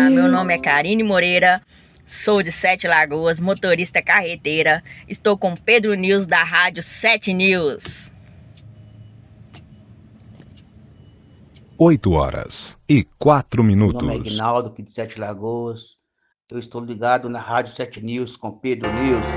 Olá, meu nome é Karine Moreira, sou de Sete Lagoas, motorista carreteira. Estou com Pedro News da Rádio 7 News. 8h04. Meu nome é Ignaldo, aqui de Sete Lagoas. Eu estou ligado na Rádio 7 News com Pedro News.